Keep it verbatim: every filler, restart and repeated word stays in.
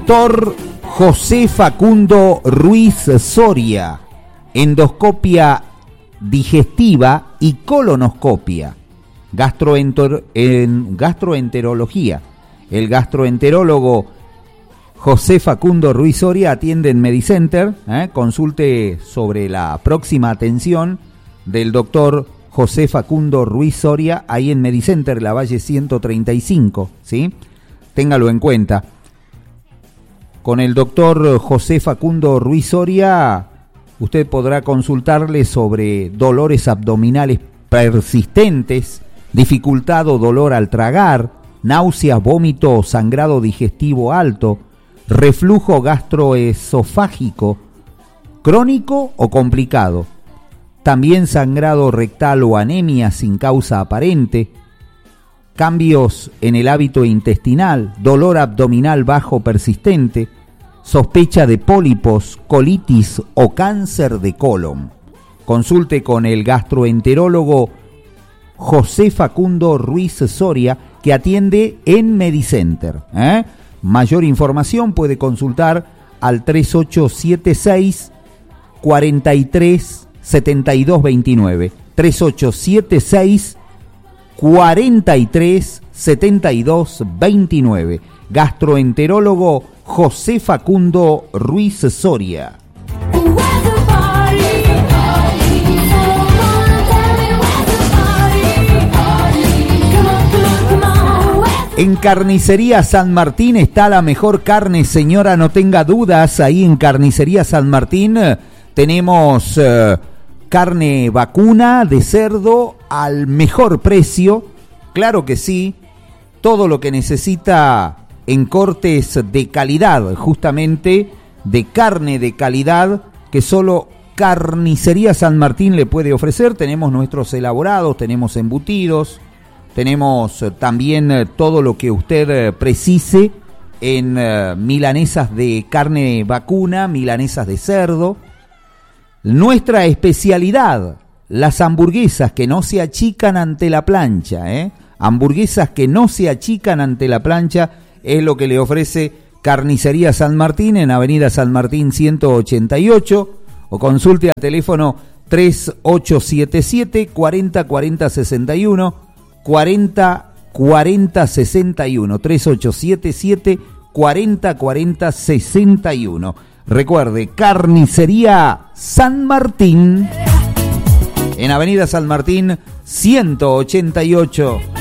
Doctor José Facundo Ruiz Soria, endoscopia digestiva y colonoscopia, gastroenter- en gastroenterología. El gastroenterólogo José Facundo Ruiz Soria atiende en Medicenter. ¿eh? Consulte sobre la próxima atención del doctor José Facundo Ruiz Soria ahí en Medicenter, La Valle ciento treinta y cinco, ¿sí? Téngalo en cuenta. Con el doctor José Facundo Ruiz Soria, usted podrá consultarle sobre dolores abdominales persistentes, dificultad o dolor al tragar, náuseas, vómito o sangrado digestivo alto, reflujo gastroesofágico, crónico o complicado, también sangrado rectal o anemia sin causa aparente, cambios en el hábito intestinal, dolor abdominal bajo persistente, sospecha de pólipos, colitis o cáncer de colon. Consulte con el gastroenterólogo José Facundo Ruiz Soria, que atiende en Medicenter. ¿eh? Mayor información puede consultar al tres ocho siete seis, cuatro tres, siete dos dos nueve. tres ocho siete seis, cuatro tres, siete dos dos nueve. Gastroenterólogo José Facundo Ruiz Soria. En Carnicería San Martín está la mejor carne, señora, no tenga dudas. Ahí en Carnicería San Martín eh, tenemos eh, carne vacuna de cerdo al mejor precio. Claro que sí, todo lo que necesita en cortes de calidad, justamente de carne de calidad que solo Carnicería San Martín le puede ofrecer. Tenemos nuestros elaborados, tenemos embutidos, tenemos también eh, todo lo que usted eh, precise en eh, milanesas de carne vacuna, milanesas de cerdo. Nuestra especialidad, las hamburguesas que no se achican ante la plancha, ¿eh? Hamburguesas que no se achican ante la plancha es lo que le ofrece Carnicería San Martín en Avenida San Martín ciento ochenta y ocho, o consulte al teléfono tres ocho siete siete, cuatro cero cuatro cero sesenta y uno, cuarenta cuarenta sesenta y uno, tres ocho siete siete, cuarenta cuarenta sesenta y uno. Recuerde, Carnicería San Martín en Avenida San Martín ciento ochenta y ocho.